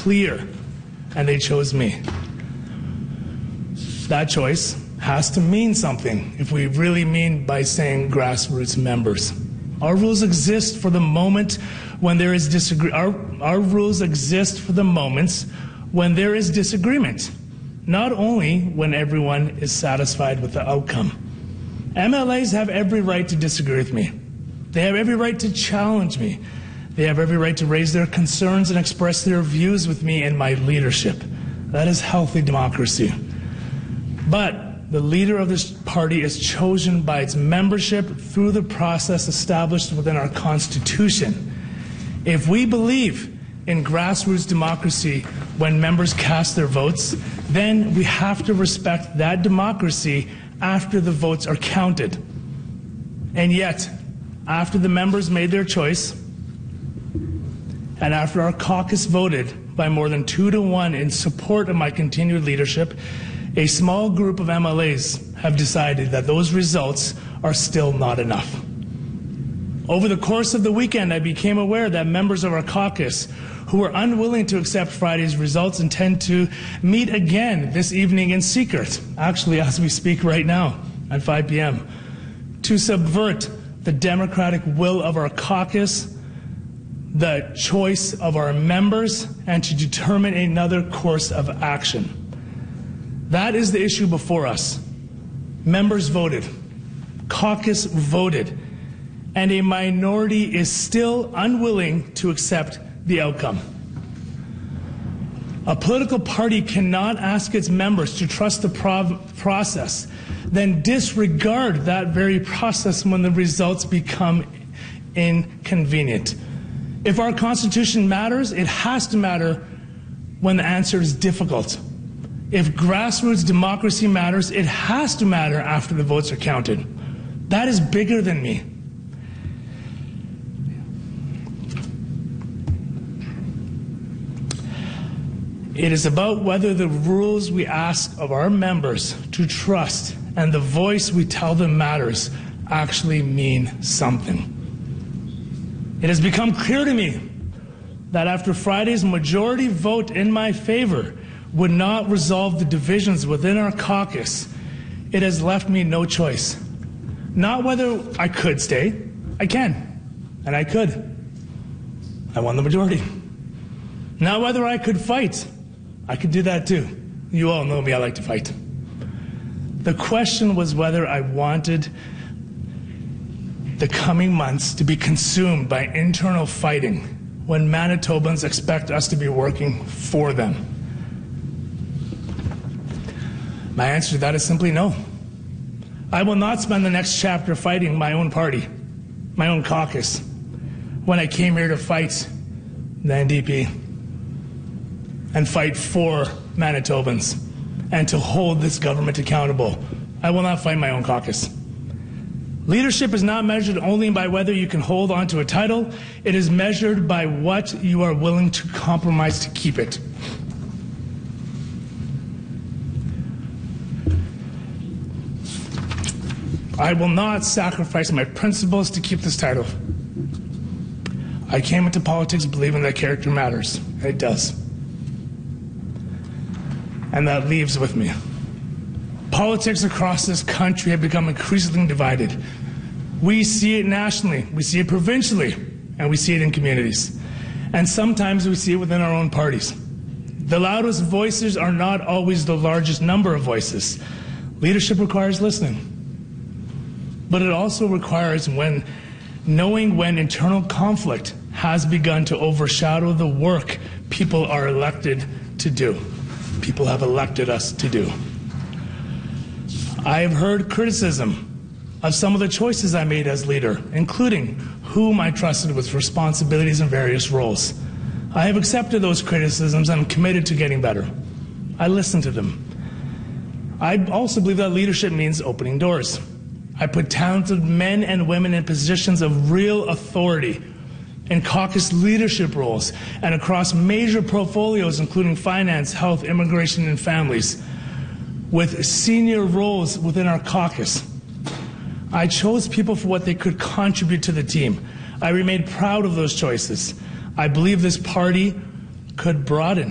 clear, and they chose me. That choice has to mean something if we really mean by saying grassroots members. Our rules exist for the moment when there is Our rules exist for the moments when there is disagreement, not only when everyone is satisfied with the outcome. MLAs have every right to disagree with me. They have every right to challenge me. They have every right to raise their concerns and express their views with me and my leadership. That is healthy democracy. But the leader of this party is chosen by its membership through the process established within our Constitution. If we believe in grassroots democracy when members cast their votes, then we have to respect that democracy after the votes are counted. And yet, after the members made their choice, and after our caucus voted by more than 2-1 in support of my continued leadership, a small group of MLAs have decided that those results are still not enough. Over the course of the weekend, I became aware that members of our caucus who were unwilling to accept Friday's results intend to meet again this evening in secret, actually as we speak right now at 5 p.m., to subvert the democratic will of our caucus, the choice of our members, and to determine another course of action. That is the issue before us. Members voted, caucus voted, and a minority is still unwilling to accept the outcome. A political party cannot ask its members to trust the process, then disregard that very process when the results become inconvenient. If our Constitution matters, it has to matter when the answer is difficult. If grassroots democracy matters, it has to matter after the votes are counted. That is bigger than me. It is about whether the rules we ask of our members to trust and the voice we tell them matters actually mean something. It has become clear to me that after Friday's majority vote in my favor would not resolve the divisions within our caucus, it has left me no choice. Not whether I could stay. I can, and I could. I won the majority. Not whether I could fight. I could do that too. You all know me, I like to fight. The question was whether I wanted the coming months to be consumed by internal fighting when Manitobans expect us to be working for them. My answer to that is simply no. I will not spend the next chapter fighting my own party, my own caucus, when I came here to fight the NDP and fight for Manitobans and to hold this government accountable. I will not fight my own caucus. Leadership is not measured only by whether you can hold on to a title. It is measured by what you are willing to compromise to keep it. I will not sacrifice my principles to keep this title. I came into politics believing that character matters. It does. And that leaves with me. Politics across this country have become increasingly divided. We see it nationally, we see it provincially, and we see it in communities. And sometimes we see it within our own parties. The loudest voices are not always the largest number of voices. Leadership requires listening. But it also requires knowing when internal conflict has begun to overshadow the work people are elected to do. People have elected us to do. I have heard criticism of some of the choices I made as leader, including whom I trusted with responsibilities in various roles. I have accepted those criticisms and I'm committed to getting better. I listen to them. I also believe that leadership means opening doors. I put talented men and women in positions of real authority in caucus leadership roles and across major portfolios including finance, health, immigration, and families, with senior roles within our caucus. I chose people for what they could contribute to the team. I remain proud of those choices. I believe this party could broaden